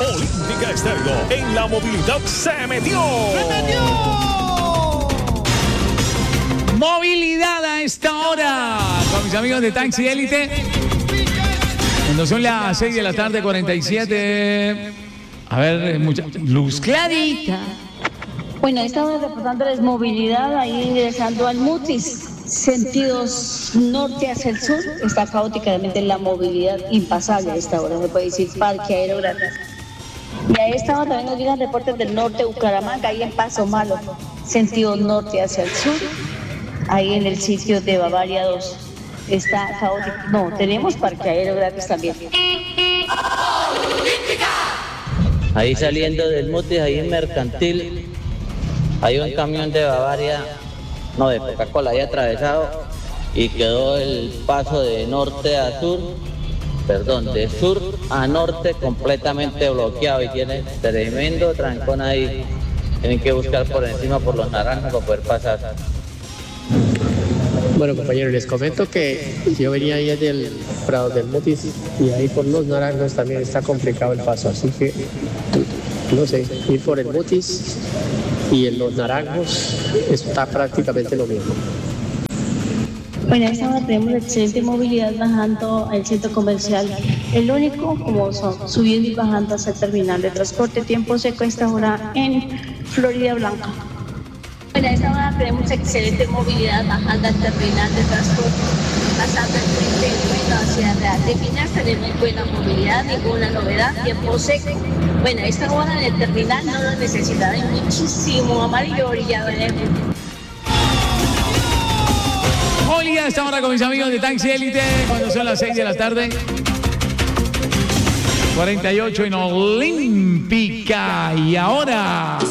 Olímpica Estéreo en la movilidad se metió. Movilidad a esta hora con mis amigos de Taxi Élite. Cuando son las 6 de la tarde, 47. A ver, mucha luz clarita. Bueno, estamos reportándoles movilidad ahí ingresando al Mutis. Sentidos norte hacia el sur, está caóticamente la movilidad impasable a esta hora, se puede decir parque aerográfico. Y a esta hora también nos llegan reportes del norte de Bucaramanga, ahí en Paso Malo, sentido norte hacia el sur, ahí en el sitio de Bavaria 2. Está caótico. No, tenemos parque aéreo gratis también. Ahí saliendo del Mutis, ahí en Mercantil, hay un camión de Bavaria, no, de Coca-Cola, ahí atravesado y quedó el paso de norte a sur, perdón, de sur a norte completamente bloqueado y tiene tremendo trancón ahí. Tienen que buscar por encima por los naranjos para poder pasar. Bueno, compañeros, les comento que yo venía ahí del Prado del Mutis y ahí por los naranjos también está complicado el paso, así que no sé, ir por el Mutis y en los naranjos está prácticamente lo mismo. Bueno, a esta hora tenemos excelente movilidad bajando al centro comercial. El único, como son subiendo y bajando hasta el terminal de transporte, tiempo seco a esta hora en Florida Blanca. Bueno, a esta hora tenemos excelente movilidad bajando al terminal de transporte, pasando el frente bueno hacia Real de Minas, tenemos buena movilidad, ninguna novedad, tiempo seco. Bueno, a esta hora en el terminal no lo necesitan, hay muchísimo amarillo brillado en el mundo. Movilidad a esta hora con mis amigos de Taxi Élite, cuando son las 6 de la tarde. 48 en Olímpica. Y ahora